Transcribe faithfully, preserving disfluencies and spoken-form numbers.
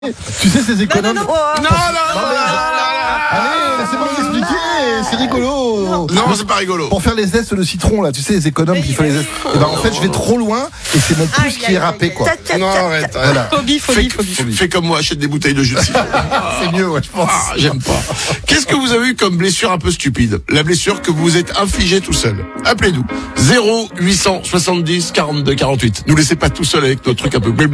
Tu sais, ces économes. Non, non, non, non, non, non, Allez, laissez-moi vous expliquer, c'est rigolo. non, c'est pas rigolo. Pour faire les zestes de citron, là, tu sais, les économes qui font les zestes. Et ben, en fait, je vais trop loin et c'est mon pouce qui est râpé, quoi. Non, arrête, Voilà. Phobie, phobie, phobie. Fais, fais comme moi, achète des bouteilles de jus de citron. C'est mieux, ouais, je pense. Ah, j'aime pas. Qu'est-ce que vous avez eu comme blessure un peu stupide? La blessure que vous vous êtes infligée tout seul. Appelez-nous. zéro huit cent soixante-dix quarante-deux quarante-huit. Nous laissez pas tout seul avec notre truc un peu